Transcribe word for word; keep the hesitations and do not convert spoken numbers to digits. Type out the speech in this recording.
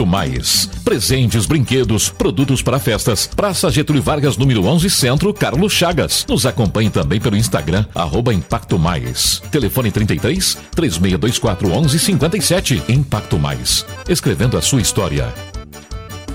Mais. Presentes, brinquedos, produtos para festas. Praça Getúlio Vargas, número onze, Centro, Carlos Chagas. Nos acompanhe também pelo Instagram, arroba Impacto Mais. Telefone trinta e três, três seis dois quatro, onze cinquenta e sete. Impacto Mais. Escrevendo a sua história.